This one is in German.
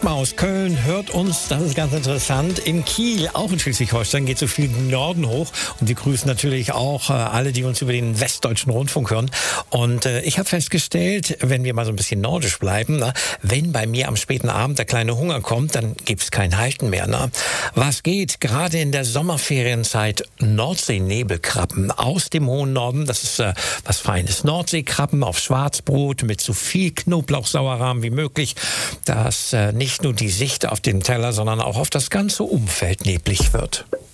Dagmar aus Köln hört uns, das ist ganz interessant, in Kiel, auch in Schleswig-Holstein, geht so viel Norden hoch. Und wir grüßen natürlich auch alle, die uns über den Westdeutschen Rundfunk hören. Und ich habe festgestellt, wenn wir mal so ein bisschen nordisch bleiben, wenn bei mir am späten Abend der kleine Hunger kommt, dann gibt's kein Halten mehr. Was geht? Gerade in der Sommerferienzeit Nordseenebelkrabben aus dem hohen Norden. Das ist was Feines. Nordseekrabben auf Schwarzbrot mit so viel Knoblauchsauerrahm wie möglich, dass nicht nur die Sicht auf den Teller, sondern auch auf das ganze Umfeld neblig wird.